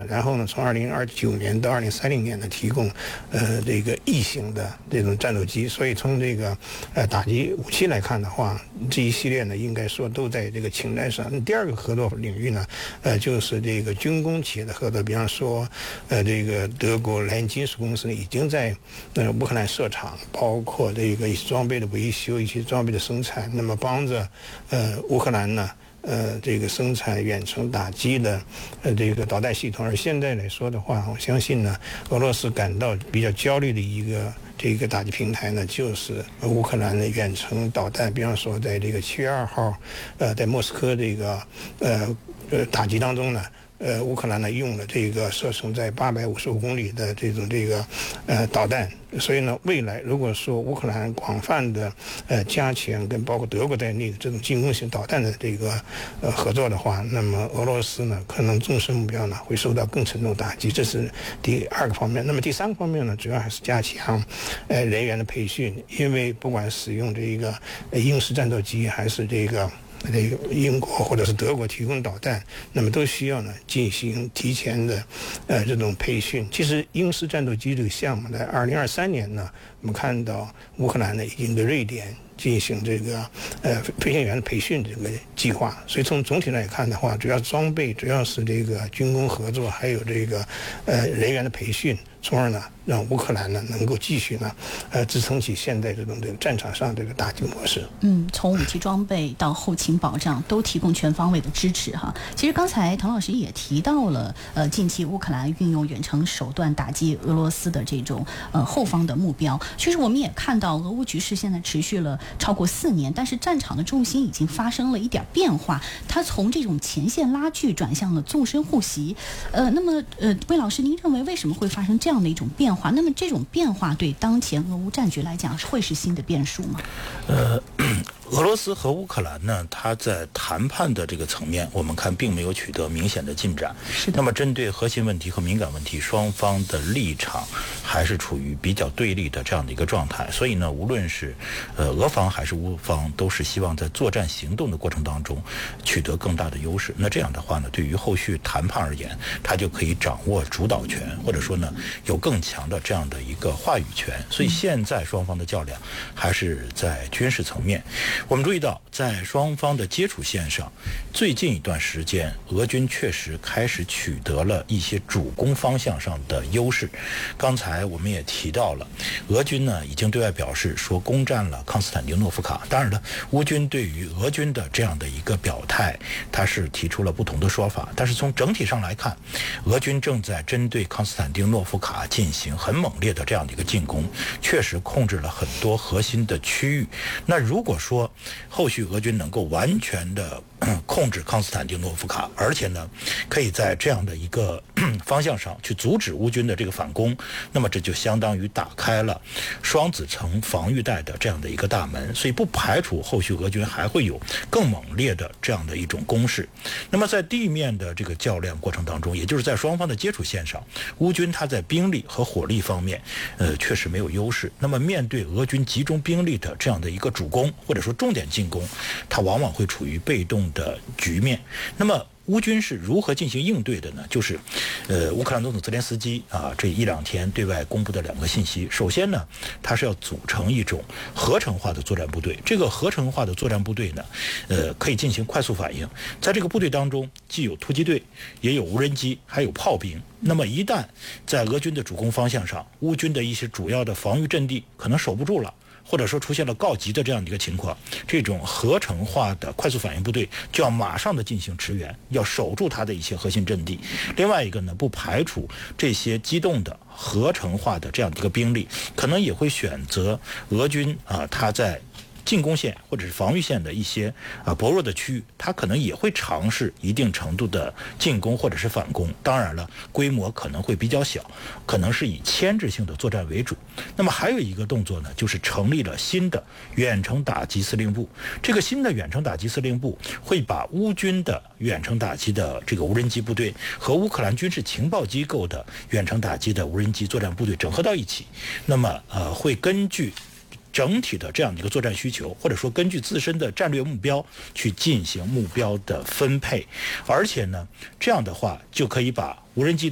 然后呢，从2029年到2030年呢，提供这个异型的这种战斗机。所以从这个打击武器来看的话，这一系列呢，应该说都在这个清单上。第二个合作领域呢，就是这个军工企业的合作，比方说这个德国莱茵金属公司呢，已经在乌克兰设厂，包括这个一些装备的维修、一些装备的生产，那么帮着乌克兰呢。这个生产远程打击的这个导弹系统，而现在来说的话，我相信呢，俄罗斯感到比较焦虑的这个打击平台呢，就是乌克兰的远程导弹，比方说在这个7月2号，在莫斯科这个打击当中呢。乌克兰呢用了这个射程在855公里的这个导弹，所以呢，未来如果说乌克兰广泛的加强跟包括德国在内的这种进攻型导弹的这个合作的话，那么俄罗斯呢可能纵深目标呢会受到更沉重打击，这是第二个方面。那么第三个方面呢，主要还是加强人员的培训，因为不管使用这个鹰式战斗机还是这个英国或者是德国提供导弹，那么都需要呢进行提前的这种培训。其实鹰式战斗机这个项目在2023年呢，我们看到乌克兰呢已经对瑞典进行这个飞行员的培训这个计划。所以从总体来看的话，主要装备主要是这个军工合作，还有这个人员的培训，从而呢让乌克兰呢能够继续呢支撑起现在这个战场上这个打击模式。 从武器装备到后勤保障都提供全方位的支持哈。其实刚才唐老师也提到了近期乌克兰运用远程手段打击俄罗斯的这种后方的目标。其实我们也看到俄乌局势现在持续了超过4年，但是战场的重心已经发生了一点变化，它从这种前线拉锯转向了纵深护袭。那么魏老师，您认为为什么会发生这样的一种变化？那么这种变化对当前俄乌战局来讲会是新的变数吗？ 俄罗斯和乌克兰呢，它在谈判的这个层面，我们看并没有取得明显的进展。那么针对核心问题和敏感问题，双方的立场还是处于比较对立的这样的一个状态。所以呢，无论是俄方还是乌方，都是希望在作战行动的过程当中取得更大的优势。那这样的话呢，对于后续谈判而言，它就可以掌握主导权，或者说呢，有更强的这样的一个话语权。所以现在双方的较量还是在军事层面。我们注意到，在双方的接触线上，最近一段时间，俄军确实开始取得了一些主攻方向上的优势。刚才我们也提到了，俄军呢已经对外表示说攻占了康斯坦丁诺夫卡。当然了，乌军对于俄军的这样的一个表态，他是提出了不同的说法。但是从整体上来看，俄军正在针对康斯坦丁诺夫卡进行很猛烈的这样的一个进攻，确实控制了很多核心的区域。那如果说后续俄军能够完全的控制康斯坦丁诺夫卡，而且呢可以在这样的一个方向上去阻止乌军的这个反攻，那么这就相当于打开了双子城防御带的这样的一个大门。所以不排除后续俄军还会有更猛烈的这样的一种攻势。那么在地面的这个较量过程当中，也就是在双方的接触线上，乌军它在兵力和火力方面确实没有优势。那么面对俄军集中兵力的这样的一个主攻或者说重点进攻，它往往会处于被动的局面。那么乌军是如何进行应对的呢？就是乌克兰总统泽连斯基这1-2天对外公布的2个信息。首先呢，他是要组成一种合成化的作战部队。这个合成化的作战部队呢，可以进行快速反应。在这个部队当中，既有突击队，也有无人机，还有炮兵。那么一旦在俄军的主攻方向上，乌军的一些主要的防御阵地可能守不住了，或者说出现了告急的这样的一个情况，这种合成化的快速反应部队就要马上的进行驰援，要守住它的一些核心阵地。另外一个呢，不排除这些机动的合成化的这样的一个兵力，可能也会选择俄军它在进攻线或者是防御线的一些薄弱的区域，它可能也会尝试一定程度的进攻或者是反攻。当然了，规模可能会比较小，可能是以牵制性的作战为主。那么还有一个动作呢，就是成立了新的远程打击司令部。这个新的远程打击司令部会把乌军的远程打击的这个无人机部队和乌克兰军事情报机构的远程打击的无人机作战部队整合到一起。那么会根据整体的这样的一个作战需求，或者说根据自身的战略目标去进行目标的分配。而且呢，这样的话就可以把无人机